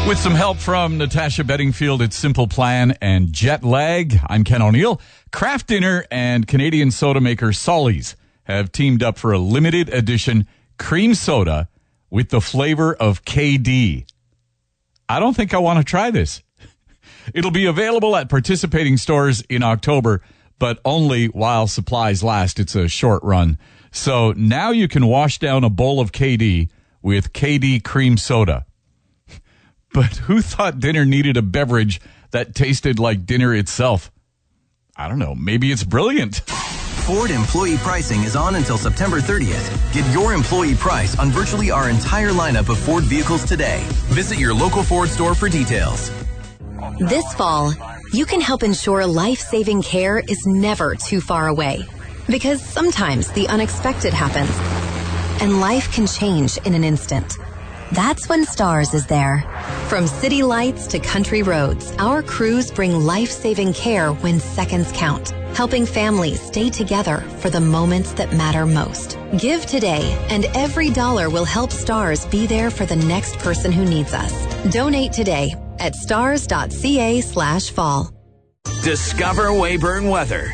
With some help from Natasha Bedingfield at Simple Plan and Jet Lag, I'm Ken O'Neill. Kraft Dinner and Canadian soda maker Solly's have teamed up for a limited edition cream soda with the flavor of KD. I don't think I want to try this. It'll be available at participating stores in October, but only while supplies last. It's a short run. So now you can wash down a bowl of KD with KD cream soda. But who thought dinner needed a beverage that tasted like dinner itself? I don't know. Maybe it's brilliant. Ford employee pricing is on until September 30th. Get your employee price on virtually our entire lineup of Ford vehicles today. Visit your local Ford store for details. This fall, you can help ensure life-saving care is never too far away. Because sometimes the unexpected happens, and life can change in an instant. That's when STARS is there. From city lights to country roads, our crews bring life-saving care when seconds count, helping families stay together for the moments that matter most. Give today, and every dollar will help STARS be there for the next person who needs us. Donate today at stars.ca/fall. Discover Weyburn weather.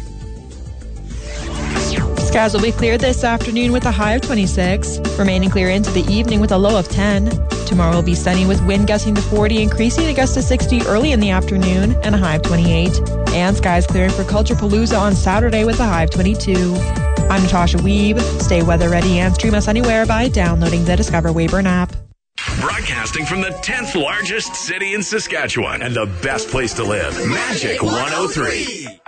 Skies will be clear this afternoon with a high of 26, remaining clear into the evening with a low of 10. Tomorrow will be sunny with wind gusting to 40, increasing to gusts to 60 early in the afternoon and a high of 28. And skies clearing for Culturepalooza on Saturday with a high of 22. I'm Natasha Weeb. Stay weather ready and stream us anywhere by downloading the Discover Weyburn app. Broadcasting from the 10th largest city in Saskatchewan and the best place to live, Magic 103.